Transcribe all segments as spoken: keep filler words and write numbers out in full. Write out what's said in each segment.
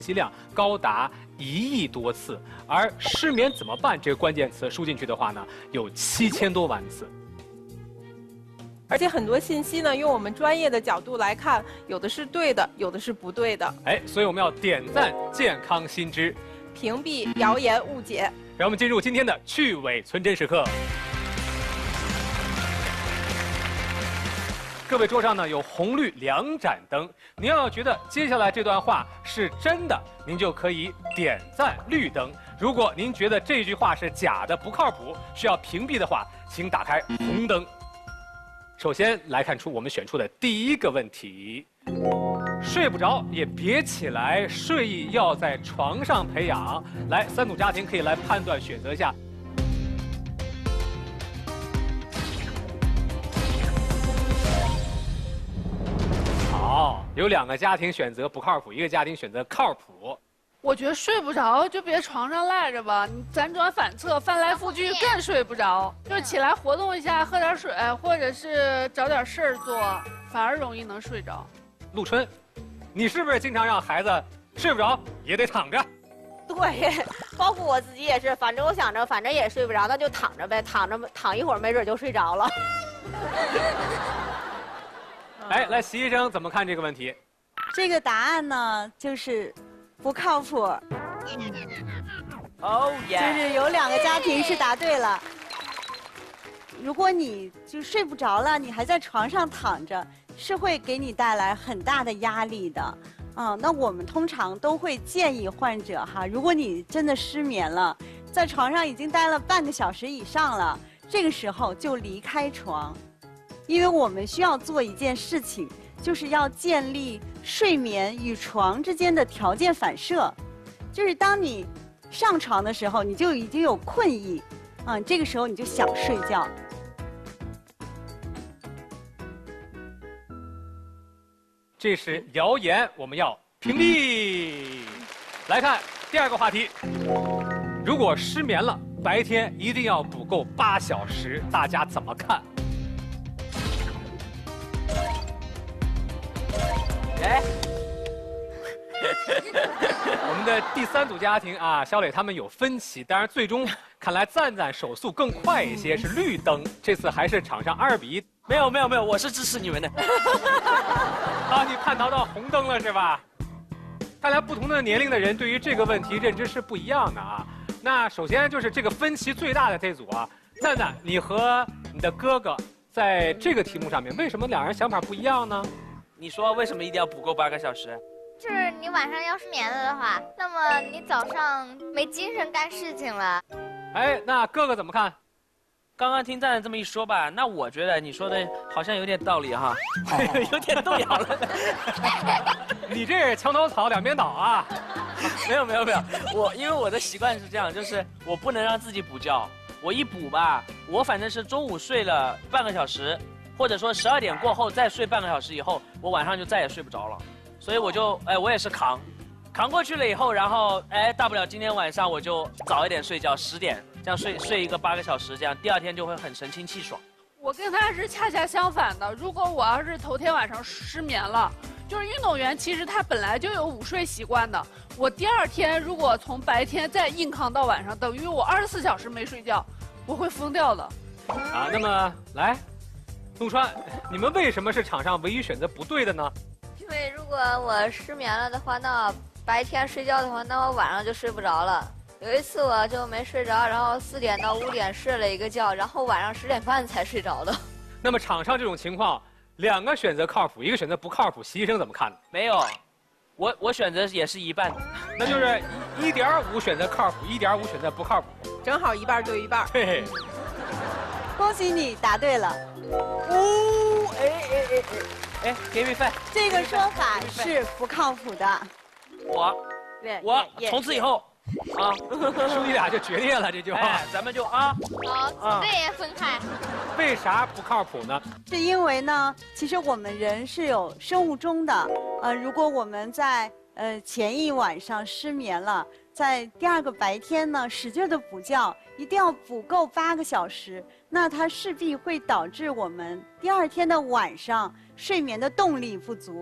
息量高达一亿多次，而失眠怎么办这个关键词输进去的话呢，有七千多万次。 而且很多信息呢，用我们专业的角度来看，有的是对的，有的是不对的。 哎，所以我们要点赞健康新知， 屏蔽谣言误解。 让我们进入今天的趣伪存真时刻。各位桌上呢有红绿两盏灯，您要觉得接下来这段话是真的，您就可以点赞绿灯；如果您觉得这句话是假的、不靠谱，需要屏蔽的话，请打开红灯。首先来看出我们选出的第一个问题：睡不着也别起来，睡意要在床上培养。来，三组家庭可以来判断选择一下。好，有两个家庭选择不靠谱，一个家庭选择靠谱。 我觉得睡不着就别床上赖着吧，你辗转反侧，翻来覆去更睡不着。就是起来活动一下，喝点水，或者是找点事儿做，反而容易能睡着。 陆春，你是不是经常让孩子睡不着也得躺着？ 对，包括我自己也是，反正我想着，反正也睡不着，那就躺着呗，躺着躺一会儿，没准就睡着了。 哎，来，习医生怎么看这个问题？ 这个答案呢，就是不靠谱。 哦耶！ 就是有两个家庭是答对了。如果你就睡不着了，你还在床上躺着，是会给你带来很大的压力的。嗯，那我们通常都会建议患者哈，如果你真的失眠了，在床上已经待了半个小时以上了，这个时候就离开床，因为我们需要做一件事情，就是要建立睡眠与床之间的条件反射，就是当你上床的时候，你就已经有困意，嗯，这个时候你就想睡觉。 这是谣言，我们要屏蔽。来看第二个话题，如果失眠了，白天一定要补够八小时，大家怎么看？哎，我们的第三组家庭啊，小磊他们有分歧，当然最终看来赞赞手速更快一些，是绿灯。这次还是场上二比一。 没有没有没有，我是支持你们的。 啊，你叛逃到红灯了是吧？看来不同的年龄的人对于这个问题认知是不一样的啊。那首先就是这个分歧最大的这组啊，赞赞，你和你的哥哥在这个题目上面，为什么两人想法不一样呢？ 你说为什么一定要补够八个小时？ 就是你晚上要失眠了的话，那么你早上没精神干事情了。 哎，那哥哥怎么看？ 刚刚听赞赞这么一说吧，那我觉得你说的好像有点道理哈，有点动摇了。 你这是墙头草两边倒啊？ 没有没有没有，我因为我的习惯是这样，就是我不能让自己补觉，我一补吧，我反正是中午睡了半个小时，或者说十二点过后再睡半个小时以后，我晚上就再也睡不着了，所以我就哎我也是扛，扛过去了以后，然后哎大不了今天晚上我就早一点睡觉，十点。这样睡睡一个八个小时，这样第二天就会很神清气爽。 我跟他是恰恰相反的。如果我要是头天晚上失眠了，就是运动员其实他本来就有午睡习惯的。我第二天如果从白天再硬扛到晚上，等于我二十四小时没睡觉，我会疯掉的。 啊，那么来，陆川，你们为什么是场上唯一选择不对的呢？ 因为如果我失眠了的话，那白天睡觉的话，那我晚上就睡不着了。有一次我就没睡着，然后四点到五点睡了一个觉，然后晚上十点半才睡着的。 那么场上这种情况，两个选择靠谱，一个选择不靠谱，习医生怎么看呢？ 没有，我我选择也是一半， 那就是一点五选择靠谱，一点五选择不靠谱， 正好一半对一半。 嘿， 恭喜你答对了。 哦，哎哎哎哎，哎 ，give me five。 这个说法是不靠谱的。 我我从此以后。啊， 兄弟俩就决裂了，这就， 哎，咱们就啊， 好，此地分开。 为啥不靠谱呢？ 是因为呢，其实我们人是有生物钟的，呃，如果我们在呃前一晚上失眠了，在第二个白天呢使劲的补觉，一定要补够八个小时，那它势必会导致我们第二天的晚上睡眠的动力不足。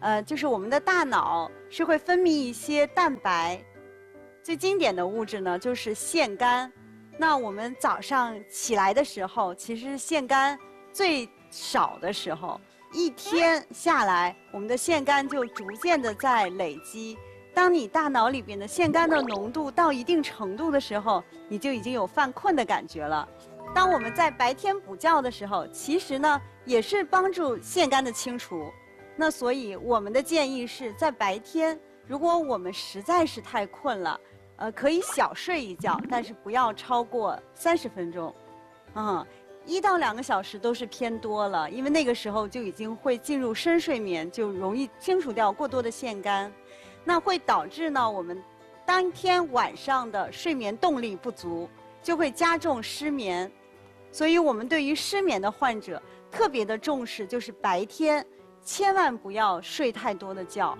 呃，就是我们的大脑是会分泌一些蛋白，最经典的物质呢就是腺苷。那我们早上起来的时候，其实腺苷最少的时候，一天下来，我们的腺苷就逐渐的在累积。当你大脑里边的腺苷的浓度到一定程度的时候，你就已经有犯困的感觉了。当我们在白天补觉的时候，其实呢也是帮助腺苷的清除。那所以我们的建议是在白天，如果我们实在是太困了，呃，可以小睡一觉，但是不要超过三十分钟。嗯，一到两个小时都是偏多了，因为那个时候就已经会进入深睡眠，就容易清除掉过多的腺苷。那会导致呢，我们当天晚上的睡眠动力不足，就会加重失眠。所以我们对于失眠的患者特别的重视，就是白天千万不要睡太多的觉。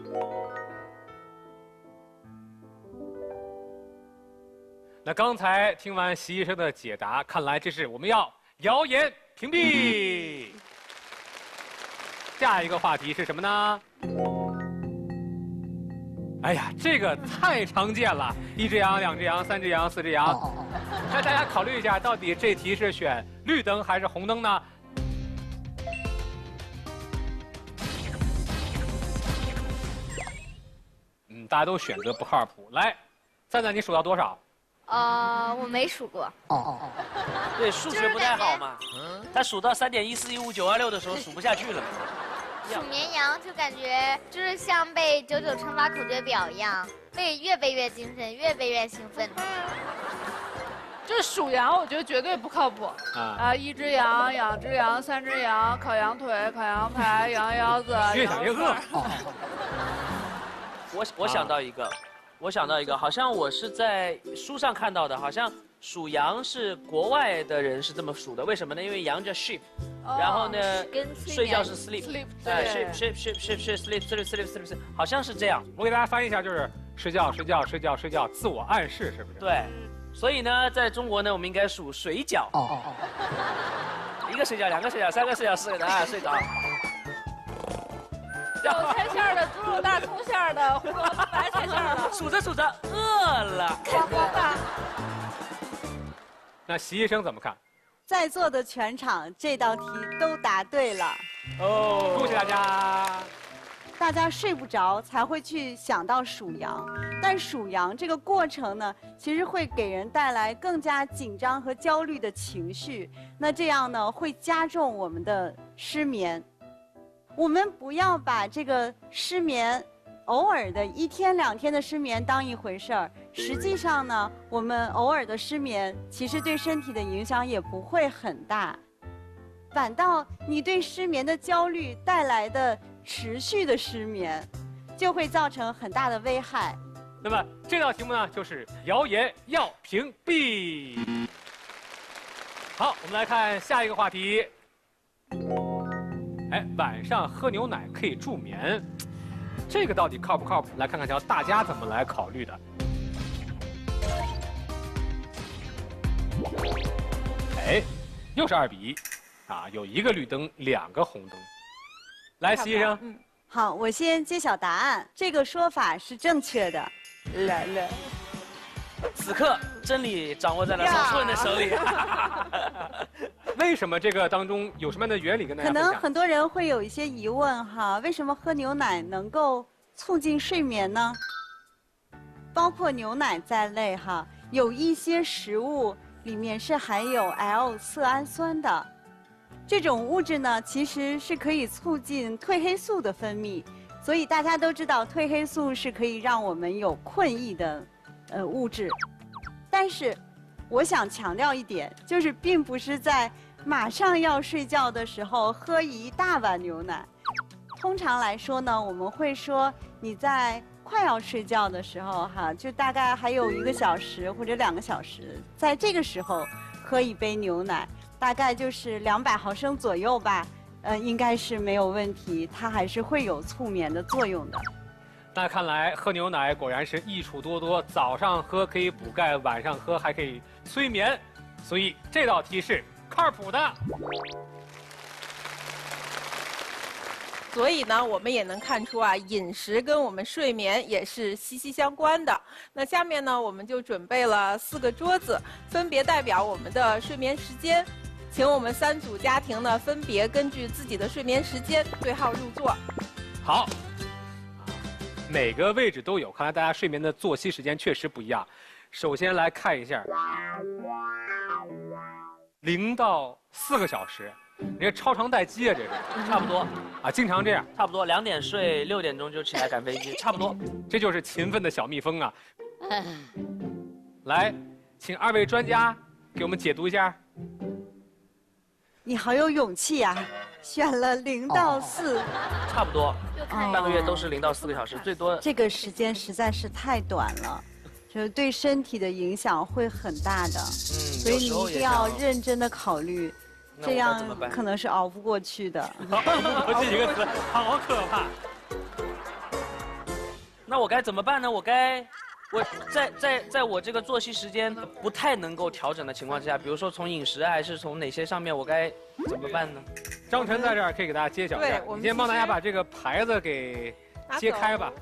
那刚才听完习医生的解答，看来这是我们要谣言屏蔽。下一个话题是什么呢？哎呀，这个太常见了，一只羊、两只羊、三只羊、四只羊。那大家考虑一下，到底这题是选绿灯还是红灯呢？嗯，大家都选择不靠谱。来，赞赞，你数到多少？ 呃，我没数过。 对，数学不太好嘛。他数到三点一四一五九二六的时候数不下去了。 数绵羊就感觉就是像背九九乘法口诀表一样，背越背越精神，越背越兴奋。 这数羊，我觉得绝对不靠谱啊！啊，一只羊，两只羊，三只羊，烤羊腿，烤羊排，羊腰子。 越想越饿。 我我想到一个，我想到一个，好像我是在书上看到的，好像数羊是国外的人是这么数的，为什么呢？因为羊叫 sheep。然后呢，睡觉是 sleep， 哎 ，sleep sleep sleep sleep sleep sleep sleep sleep sleep sleep， 好像是这样。 我给大家翻译一下，就是睡觉睡觉睡觉睡觉，自我暗示是不是？ 对，所以呢，在中国呢，我们应该数水饺。哦哦哦。一个水饺，两个水饺，三个水饺，四个啊，睡着。 韭菜馅的、猪肉大葱馅的、胡萝卜白菜馅的。 数着数着饿了。 咣咣的。 那习医生怎么看？ 在座的全场这道题都答对了， 哦，恭喜大家！ 大家睡不着才会去想到数羊，但数羊这个过程呢，其实会给人带来更加紧张和焦虑的情绪，那这样呢会加重我们的失眠。我们不要把这个失眠偶尔的一天两天的失眠当一回事儿，实际上呢，我们偶尔的失眠其实对身体的影响也不会很大，反倒你对失眠的焦虑带来的持续的失眠，就会造成很大的危害。 那么这道题目呢，就是谣言要屏蔽。好，我们来看下一个话题。哎，晚上喝牛奶可以助眠。这个到底靠不靠谱？来看看，瞧大家怎么来考虑的。哎，又是二比一，啊，有一个绿灯，两个红灯。来，习医生， 嗯，好，我先揭晓答案。这个说法是正确的。来了， 此刻真理掌握在了少数人的手里。 为什么这个当中有什么样的原理跟大家可分享？ 能很多人会有一些疑问哈，为什么喝牛奶能够促进睡眠呢？包括牛奶在内哈，有一些食物里面是含有 L 色氨酸的，这种物质呢其实是可以促进褪黑素的分泌，所以大家都知道褪黑素是可以让我们有困意的呃物质，但是我想强调一点，就是并不是在马上要睡觉的时候喝一大碗牛奶。通常来说呢，我们会说你在快要睡觉的时候哈，就大概还有一个小时或者两个小时，在这个时候喝一杯牛奶，大概就是两百毫升左右吧，呃，应该是没有问题，它还是会有促眠的作用的。 那看来喝牛奶果然是益处多多，早上喝可以补钙，晚上喝还可以催眠，所以这道题是靠谱的。 所以呢，我们也能看出啊，饮食跟我们睡眠也是息息相关的。那下面呢，我们就准备了四个桌子，分别代表我们的睡眠时间。请我们三组家庭呢，分别根据自己的睡眠时间对号入座。 好，每个位置都有，看来大家睡眠的作息时间确实不一样。首先来看一下，零到四个小时，你这超长待机啊，这是差不多啊，经常这样， 差不多两点睡，六点钟就起来赶飞机，差不多。 这就是勤奋的小蜜蜂啊。来，请二位专家给我们解读一下。 你好有勇气呀、啊，选了零到四， 差不多，半个月都是零到四个小时，最多。 这个时间实在是太短了，就是对身体的影响会很大的，嗯，所以你一定要认真的考虑，这样可能是熬不过去的。 熬不过去几个词，好可怕。 那我该怎么办呢？我该。我在在在我这个作息时间不太能够调整的情况之下，比如说从饮食还是从哪些上面，我该怎么办呢？ 张晨在这儿可以给大家揭晓一下，你先帮大家把这个牌子给揭开吧。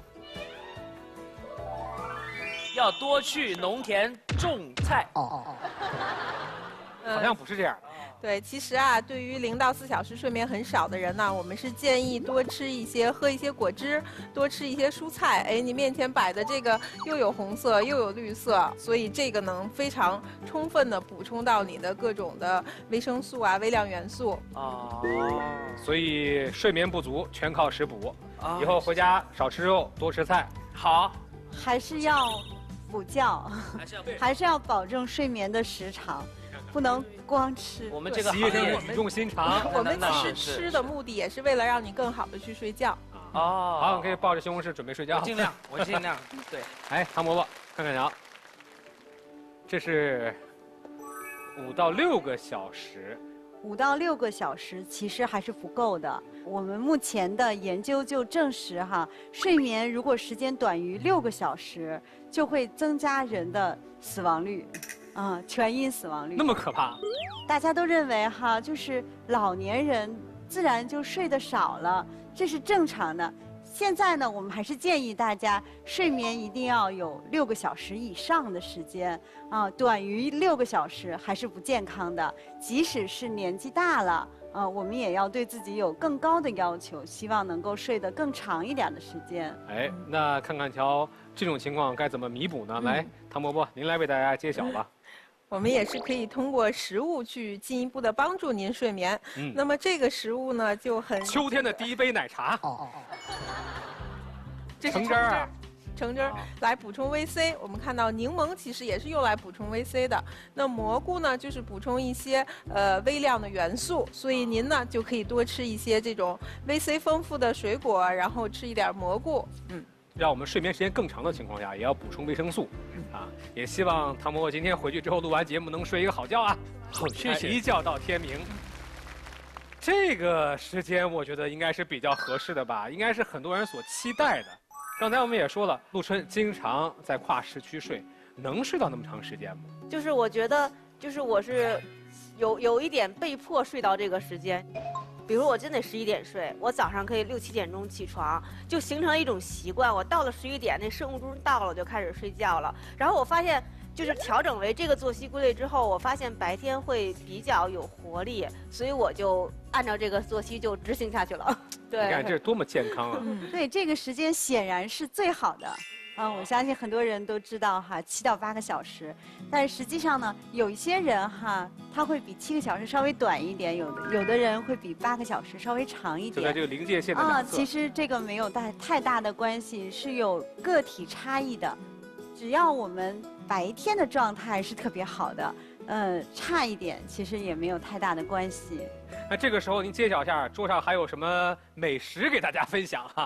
要多去农田种菜。哦哦哦。好像不是这样。 对，其实啊，对于零到四小时睡眠很少的人呢，我们是建议多吃一些，喝一些果汁，多吃一些蔬菜。哎，你面前摆的这个又有红色又有绿色，所以这个能非常充分的补充到你的各种的维生素啊、微量元素。 哦，所以睡眠不足全靠食补，以后回家少吃肉，多吃菜。 好， 还是要补觉，还是要保证睡眠的时长。不能光吃。 我们这个习医生语重心长。 我们其实吃的目的也是为了让你更好的去睡觉。 哦，好，你可以抱着西红柿准备睡觉。 尽量，我尽量。对。 哎，唐伯伯，看看瞧，这是五到六个小时。 五到六个小时其实还是不够的。我们目前的研究就证实哈，睡眠如果时间短于六个小时，就会增加人的死亡率。啊、嗯，全因死亡率那么可怕， 大家都认为哈，就是老年人自然就睡得少了，这是正常的。现在呢，我们还是建议大家睡眠一定要有六个小时以上的时间啊，短于六个小时还是不健康的。即使是年纪大了，啊，我们也要对自己有更高的要求，希望能够睡得更长一点的时间。 哎，那看看瞧，这种情况该怎么弥补呢？嗯、来，唐伯伯，您来为大家揭晓吧。 我们也是可以通过食物去进一步的帮助您睡眠。嗯，那么这个食物呢就很秋天的第一杯奶茶。哦哦哦。 这是橙汁儿啊，橙汁儿来补充维 C。我们看到柠檬其实也是用来补充维 C 的。那蘑菇呢就是补充一些呃微量的元素，所以您呢就可以多吃一些这种维 C 丰富的水果，然后吃一点蘑菇。嗯。 让我们睡眠时间更长的情况下，也要补充维生素，啊！也希望唐伯伯今天回去之后录完节目能睡一个好觉啊！ 好，谢谢。 一觉到天明，这个时间我觉得应该是比较合适的吧，应该是很多人所期待的。刚才我们也说了，陆春经常在跨时区睡，能睡到那么长时间吗？ 就是我觉得，就是我是有有一点被迫睡到这个时间。比如我真得十一点睡，我早上可以六七点钟起床，就形成了一种习惯。我到了十一点，那生物钟到了就开始睡觉了。然后我发现，就是调整为这个作息规律之后，我发现白天会比较有活力，所以我就按照这个作息就执行下去了。对， 你看这是多么健康啊！ 嗯，对，这个时间显然是最好的。嗯，我相信很多人都知道哈，七到八个小时，但是实际上呢，有一些人哈，他会比七个小时稍微短一点，有的有的人会比八个小时稍微长一点。 就在这个临界线的两侧。 啊，其实这个没有大太大的关系，是有个体差异的。只要我们白天的状态是特别好的，呃，差一点其实也没有太大的关系。 那这个时候您揭晓一下，桌上还有什么美食给大家分享哈？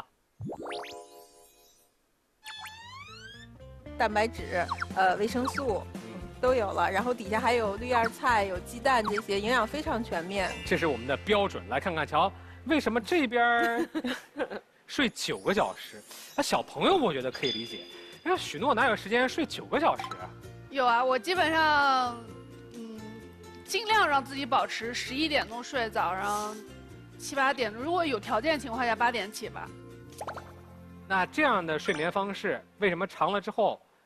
蛋白质、呃维生素都有了，然后底下还有绿叶菜、有鸡蛋，这些营养非常全面。 这是我们的标准，来看看瞧，为什么这边睡九个小时？那小朋友我觉得可以理解，因为许诺哪有时间睡九个小时啊？ 有啊，我基本上，嗯，尽量让自己保持十一点钟睡，早上七八点，如果有条件情况下八点起吧。 那这样的睡眠方式为什么长了之后